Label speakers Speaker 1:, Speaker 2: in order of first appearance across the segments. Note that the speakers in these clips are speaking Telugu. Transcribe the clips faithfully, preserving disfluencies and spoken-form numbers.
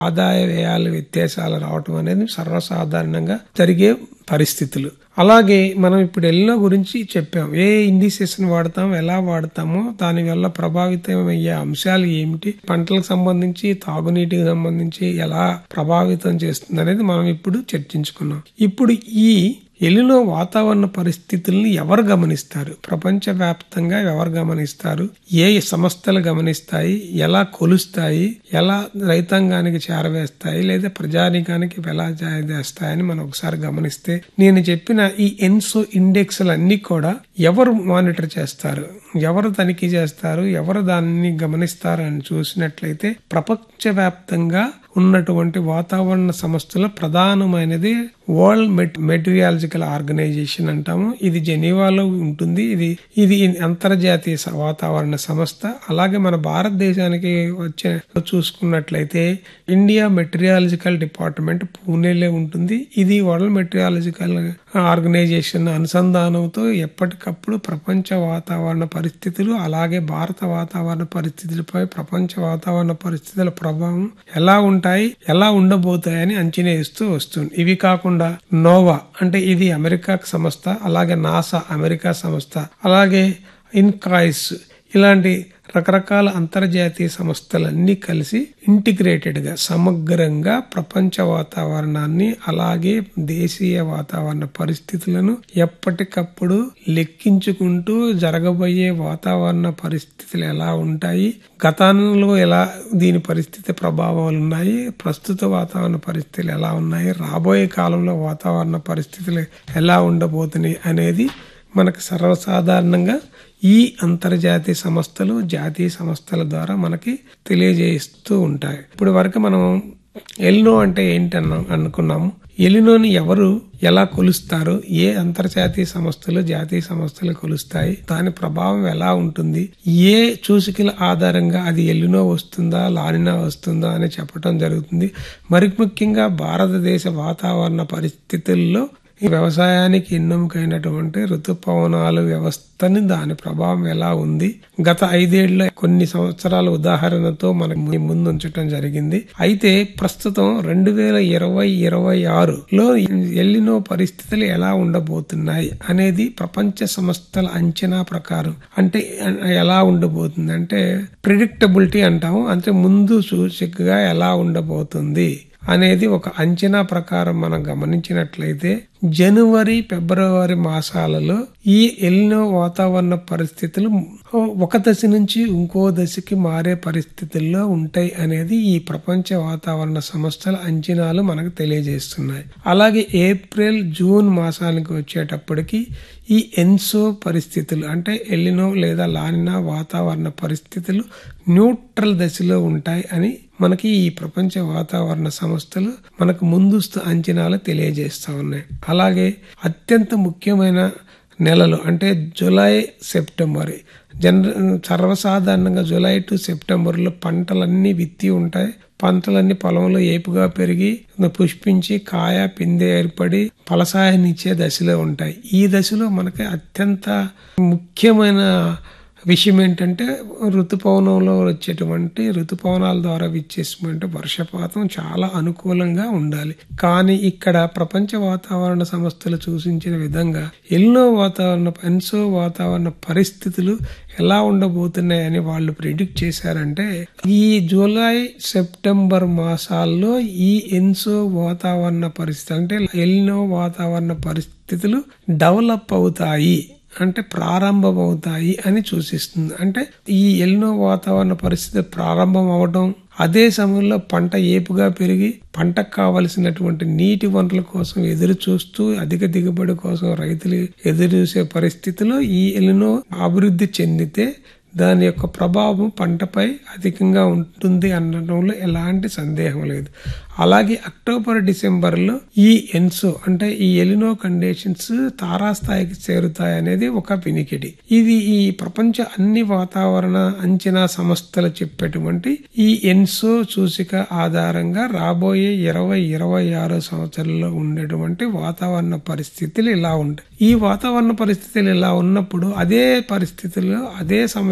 Speaker 1: ఆదాయ వ్యయాల వ్యత్యాసాలు రావటం అనేది సర్వసాధారణంగా జరిగే పరిస్థితులు. అలాగే మనం ఇప్పుడు ఎల్నినో గురించి చెప్పాం. ఏ ఇండిసెస్ ని వాడతాం, ఎలా వాడతామో, దాని వల్ల ప్రభావితం అయ్యే అంశాలు ఏమిటి, పంటలకు సంబంధించి, తాగునీటికి సంబంధించి ఎలా ప్రభావితం చేస్తుంది అనేది మనం ఇప్పుడు చర్చించుకున్నాం. ఇప్పుడు ఈ ఎల్నినో వాతావరణ పరిస్థితుల్ని ఎవరు గమనిస్తారు, ప్రపంచవ్యాప్తంగా ఎవరు గమనిస్తారు, ఏ సంస్థలు గమనిస్తాయి, ఎలా కొలుస్తాయి, ఎలా రైతాంగానికి చేరవేస్తాయి, లేదా ప్రజానీకానికి ఎలా చేస్తాయని మనం ఒకసారి గమనిస్తే, నేను చెప్పిన ఈ ఎన్సో ఇండెక్స్ అన్ని కూడా ఎవరు మానిటర్ చేస్తారు, ఎవరు తనిఖీ చేస్తారు, ఎవరు దాన్ని గమనిస్తారు అని చూసినట్లయితే ప్రపంచవ్యాప్తంగా ఉన్నటువంటి వాతావరణ సంస్థల ప్రధానమైనది వరల్డ్ మెటీరియాలజికల్ ఆర్గనైజేషన్ అంటాము. ఇది జెనీవాలో ఉంటుంది. ఇది ఇది అంతర్జాతీయ వాతావరణ సంస్థ. అలాగే మన భారతదేశానికి వచ్చే చూసుకున్నట్లయితే ఇండియా మెటీరియాలజికల్ డిపార్ట్మెంట్ పూణేలో ఉంటుంది. ఇది వరల్డ్ మెటీరియాలజికల్ ఆర్గనైజేషన్ అనుసంధానంతో ఎప్పటికప్పుడు ప్రపంచ వాతావరణ పరిస్థితులు, అలాగే భారత వాతావరణ పరిస్థితులపై ప్రపంచ వాతావరణ పరిస్థితుల ప్రభావం ఎలా ఉంటాయి, ఎలా ఉండబోతాయని అంచనా వేస్తూ వస్తుంది. ఇవి కాకుండా నోవా అంటే ఇది అమెరికా సంస్థ, అలాగే నాసా అమెరికా సంస్థ, అలాగే ఇన్కాయిస్ ఇలాంటి రకరకాల అంతర్జాతీయ సంస్థలన్నీ కలిసి ఇంటిగ్రేటెడ్ గా సమగ్రంగా ప్రపంచ వాతావరణాన్ని, అలాగే దేశీయ వాతావరణ పరిస్థితులను ఎప్పటికప్పుడు లెక్కించుకుంటూ జరగబోయే వాతావరణ పరిస్థితులు ఎలా ఉంటాయి, గతంలో ఎలా దీని పరిస్థితి ప్రభావాలు ఉన్నాయి, ప్రస్తుత వాతావరణ పరిస్థితులు ఎలా ఉన్నాయి, రాబోయే కాలంలో వాతావరణ పరిస్థితులు ఎలా ఉండబోతున్నాయి అనేది మనకు సర్వసాధారణంగా ఈ అంతర్జాతీయ సంస్థలు, జాతీయ సంస్థల ద్వారా మనకి తెలియజేస్తూ ఉంటాయి. ఇప్పుడు వరకు మనం ఎల్నినో అంటే ఏంటన్నా అనుకున్నాము. ఎల్నినోని ఎవరు ఎలా కొలుస్తారు, ఏ అంతర్జాతీయ సంస్థలు, జాతీయ సంస్థలు కొలుస్తాయి, దాని ప్రభావం ఎలా ఉంటుంది, ఏ సూచికల ఆధారంగా అది ఎల్నినో వస్తుందా, లానినా వస్తుందా అని చెప్పడం జరుగుతుంది. మరి ముఖ్యంగా భారతదేశ వాతావరణ పరిస్థితుల్లో వ్యవసాయానికి ఎన్నుకైనటువంటి ఋతుపవనాల వ్యవస్థని, దాని ప్రభావం ఎలా ఉంది, గత ఐదేళ్ల కొన్ని సంవత్సరాల ఉదాహరణతో మనకు ముందు ఉంచడం జరిగింది. అయితే ప్రస్తుతం రెండు వేల ఇరవై ఇరవై ఆరులో ఎల్నినో పరిస్థితులు ఎలా ఉండబోతున్నాయి అనేది ప్రపంచ సంస్థల అంచనా ప్రకారం అంటే ఎలా ఉండబోతుంది అంటే ప్రిడిక్టబిలిటీ అంటాము. అంటే ముందు సూచికగా ఎలా ఉండబోతుంది అనేది ఒక అంచనా ప్రకారం మనం గమనించినట్లయితే జనవరి ఫిబ్రవరి మాసాలలో ఈ ఎల్నినో వాతావరణ పరిస్థితులు ఒక దశ నుంచి ఇంకో దశకి మారే పరిస్థితుల్లో ఉంటాయి అనేది ఈ ప్రపంచ వాతావరణ సంస్థల అంచనాలు మనకు తెలియజేస్తున్నాయి. అలాగే ఏప్రిల్ జూన్ మాసానికి వచ్చేటప్పటికి ఈ ఎన్సో పరిస్థితులు అంటే ఎల్నినో లేదా లానినా వాతావరణ పరిస్థితులు న్యూట్రల్ దశలో ఉంటాయి అని మనకి ఈ ప్రపంచ వాతావరణ సంస్థలు మనకు ముందస్తు అంచనాలు తెలియజేస్తా ఉన్నాయి. అలాగే అత్యంత ముఖ్యమైన నెలలు అంటే జూలై సెప్టెంబర్ జన సర్వసాధారణంగా జూలై టు సెప్టెంబర్ లో పంటలన్నీ విత్తి ఉంటాయి. పంటలన్నీ పొలంలో ఏపుగా పెరిగి పుష్పించి కాయ పిందె ఏర్పడి ఫలసాయాన్నిచ్చే దశలో ఉంటాయి. ఈ దశలో మనకి అత్యంత ముఖ్యమైన విషయం ఏంటంటే ఋతుపవనంలో వచ్చేటువంటి ఋతుపవనాల ద్వారా విచ్చేసినటువంటి వర్షపాతం చాలా అనుకూలంగా ఉండాలి. కానీ ఇక్కడ ప్రపంచ వాతావరణ సంస్థలు సూచించిన విధంగా ఎల్నినో వాతావరణ ఎన్సో వాతావరణ పరిస్థితులు ఎలా ఉండబోతున్నాయని వాళ్ళు ప్రిడిక్ట్ చేశారంటే ఈ జూలై సెప్టెంబర్ మాసాల్లో ఈ ఎన్సో వాతావరణ పరిస్థితి అంటే ఎల్నినో వాతావరణ పరిస్థితులు డెవలప్ అవుతాయి అంటే ప్రారంభమవుతాయి అని సూచిస్తుంది. అంటే ఈ ఎల్నినో వాతావరణ పరిస్థితి ప్రారంభం అవడం, అదే సమయంలో పంట ఏపుగా పెరిగి పంటకు కావలసినటువంటి నీటి వనరుల కోసం ఎదురు చూస్తూ అధిక దిగుబడి కోసం రైతులు ఎదురు చూసే పరిస్థితిలో ఈ ఎల్నినో అభివృద్ధి చెందితే దాని యొక్క ప్రభావం పంటపై అధికంగా ఉంటుంది అనడంలో ఎలాంటి సందేహం లేదు. అలాగే అక్టోబర్ డిసెంబర్ లో ఈ ఎన్సో అంటే ఈ ఎల్నినో కండిషన్స్ తారాస్థాయికి చేరుతాయి అనేది ఒక వినికిడి. ఇది ఈ ప్రపంచ అన్ని వాతావరణ అంచనా సంస్థలు చెప్పేటువంటి ఈ ఎన్సో సూచిక ఆధారంగా రాబోయే ఇరవై ఇరవై ఆరో సంవత్సరంలో ఉండేటువంటి వాతావరణ పరిస్థితులు ఇలా ఉంటాయి. ఈ వాతావరణ పరిస్థితులు ఇలా ఉన్నప్పుడు అదే పరిస్థితుల్లో అదే సమయం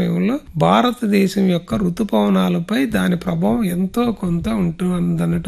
Speaker 1: సమయంలో భారతదేశం యొక్క ఋతుపవనాలపై దాని ప్రభావం ఎంతో కొంత ఉంటుందన్నట్టు